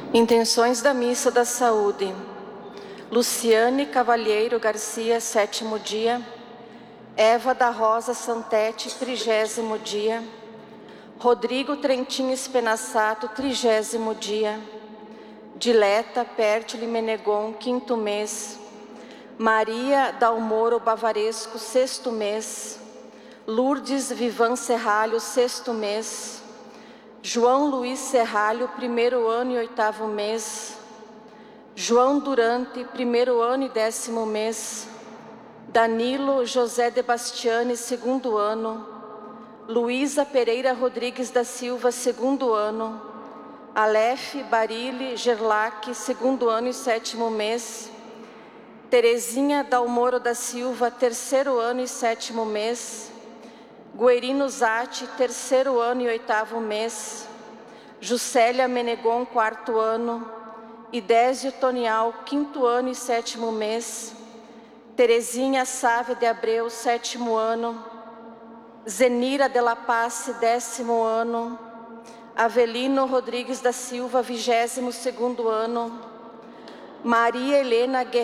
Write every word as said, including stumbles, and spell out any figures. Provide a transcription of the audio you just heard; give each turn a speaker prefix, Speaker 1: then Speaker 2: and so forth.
Speaker 1: Intenções da Missa da Saúde. Luciane Cavalheiro Garcia, sétimo dia. Eva da Rosa Santete, trigésimo dia. Rodrigo Trentin Espenaçato, trigésimo dia. Dileta Pertile Menegon, quinto mês. Maria Dalmoro Bavaresco, sexto mês. Lourdes Vivan Serralho, sexto mês. João Luiz Serralho, primeiro ano e oitavo mês. João Durante, primeiro ano e décimo mês. Danilo José de Bastiani, segundo ano. Luísa Pereira Rodrigues da Silva, segundo ano. Aleph Barile Gerlach, segundo ano e sétimo mês. Terezinha Dalmoro da Silva, terceiro ano e sétimo mês. Guerino Zatti, terceiro ano e oitavo mês. Juscelia Menegon, quarto ano. Idésio Tonial, quinto ano e sétimo mês. Terezinha Sávia de Abreu, sétimo ano. Zenira de la Pace, décimo ano. Avelino Rodrigues da Silva, vigésimo segundo ano. Maria Helena Guerreiro